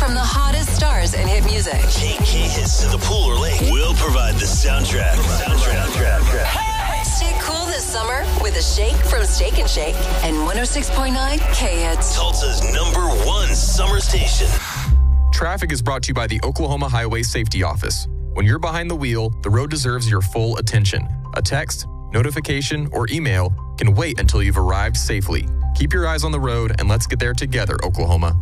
from the hottest stars in hit music. Key hits to the pool or lake. We'll provide the soundtrack. Stay cool this summer with a shake from Steak and Shake and 106.9 K-Hits. Tulsa's #1 summer station. Traffic is brought to you by the Oklahoma Highway Safety Office. When you're behind the wheel, the road deserves your full attention. A text, notification, or email can wait until you've arrived safely. Keep your eyes on the road and let's get there together, Oklahoma.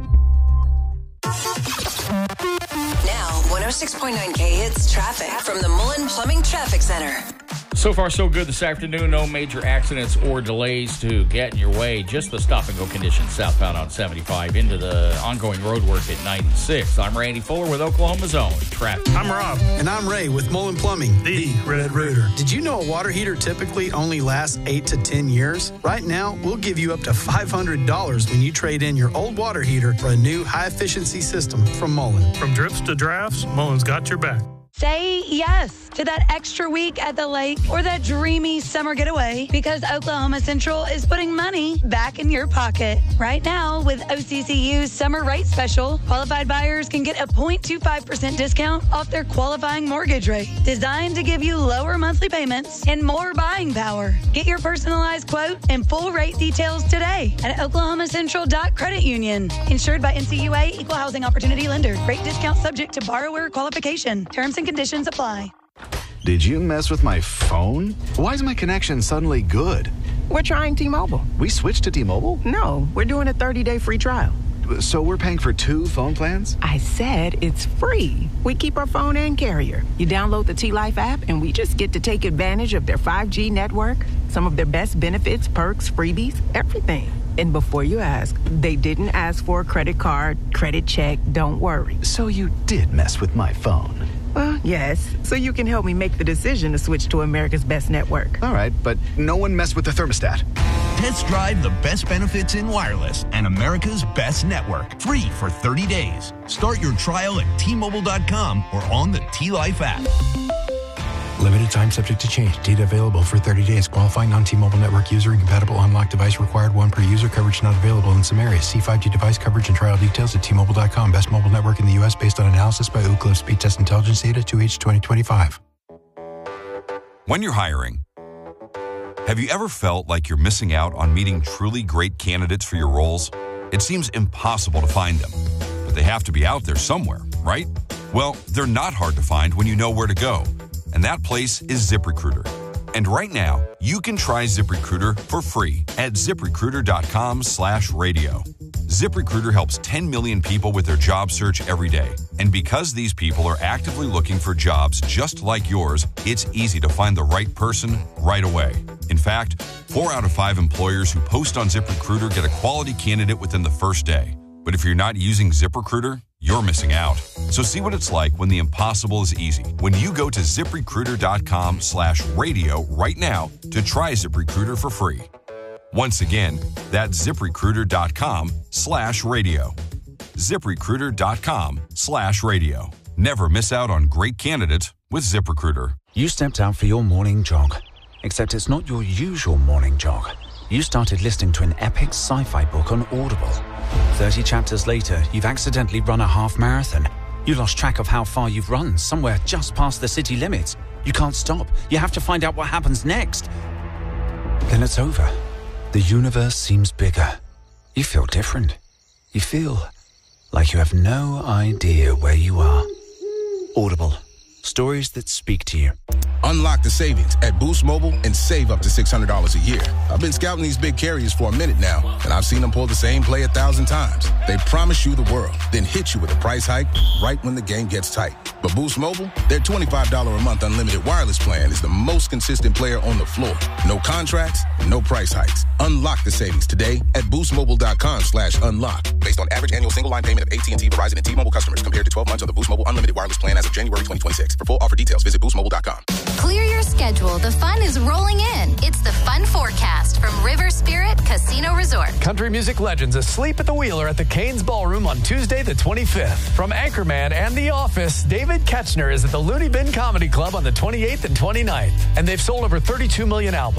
Now, 106.9 K-Hits traffic from the Mullen Plumbing Traffic Center. So far, so good this afternoon. No major accidents or delays to get in your way. Just the stop-and-go conditions southbound on 75 into the ongoing road work at 96. I'm Randy Fuller with Oklahoma's Own Traffic. I'm Rob. And I'm Ray with Mullen Plumbing, the Red Rooter. Did you know a water heater typically only lasts 8 to 10 years? Right now, we'll give you up to $500 when you trade in your old water heater for a new high-efficiency system from Mullen. From drips to drafts, Mullen's got your back. Say yes to that extra week at the lake or that dreamy summer getaway because Oklahoma Central is putting money back in your pocket. Right now, with OCCU's summer rate special, qualified buyers can get a 0.25% discount off their qualifying mortgage rate, designed to give you lower monthly payments and more buying power. Get your personalized quote and full rate details today at oklahomacentral.credit union. Insured by NCUA, Equal Housing Opportunity Lender. Rate discount subject to borrower qualification. Terms and conditions apply. Did you mess with my phone? Why is my connection suddenly good? We're trying T-Mobile. We switched to T-Mobile? No, we're doing a 30-day free trial. So we're paying for 2 phone plans? I said it's free. We keep our phone and carrier. You download the T-Life app, and we just get to take advantage of their 5G network, some of their best benefits, perks, freebies, everything. And before you ask, they didn't ask for a credit card, credit check, don't worry. So you did mess with my phone? Well, yes. So you can help me make the decision to switch to America's best network. All right, but no one messed with the thermostat. Test drive the best benefits in wireless and America's best network. Free for 30 days. Start your trial at T-Mobile.com or on the T-Life app. Limited time subject to change. Data available for 30 days. Qualifying non-T-Mobile network user. Incompatible unlocked device required. 1 per user. Coverage not available in some areas. See 5G device coverage and trial details at T-Mobile.com. Best mobile network in the U.S. based on analysis by Ookla Speed Test Intelligence Data 2H 2025. When you're hiring, have you ever felt like you're missing out on meeting truly great candidates for your roles? It seems impossible to find them, but they have to be out there somewhere, right? Well, they're not hard to find when you know where to go. And that place is ZipRecruiter. And right now, you can try ZipRecruiter for free at ZipRecruiter.com/radio. ZipRecruiter helps 10 million people with their job search every day. And because these people are actively looking for jobs just like yours, it's easy to find the right person right away. In fact, 4 out of 5 employers who post on ZipRecruiter get a quality candidate within the first day. But if you're not using ZipRecruiter, you're missing out. So see what it's like when the impossible is easy. When you go to ZipRecruiter.com/radio right now to try ZipRecruiter for free. Once again, that's ZipRecruiter.com/radio. ZipRecruiter.com/radio. Never miss out on great candidates with ZipRecruiter. You stepped out for your morning jog, except it's not your usual morning jog. You started listening to an epic sci-fi book on Audible. 30 chapters later, you've accidentally run a half marathon. You lost track of how far you've run, somewhere just past the city limits. You can't stop. You have to find out what happens next. Then it's over. The universe seems bigger. You feel different. You feel like you have no idea where you are. Audible. Stories that speak to you. Unlock the savings at Boost Mobile and save up to $600 a year. I've been scouting these big carriers for a minute now, and I've seen them pull the same play 1,000 times. They promise you the world, then hit you with a price hike right when the game gets tight. But Boost Mobile, their $25 a month unlimited wireless plan is the most consistent player on the floor. No contracts, no price hikes. Unlock the savings today at boostmobile.com/unlock. Based on average annual single line payment of AT&T, Verizon, and T-Mobile customers compared to 12 months of the Boost Mobile unlimited wireless plan as of January 2026. For full offer details, visit boostmobile.com. Clear your schedule. The fun is rolling in. It's the Fun Forecast from River Spirit Casino Resort. Country music legends asleep at the Wheeler at the Canes Ballroom on Tuesday the 25th. From Anchorman and The Office, David Ketchner is at the Looney Bin Comedy Club on the 28th and 29th. And they've sold over 32 million albums.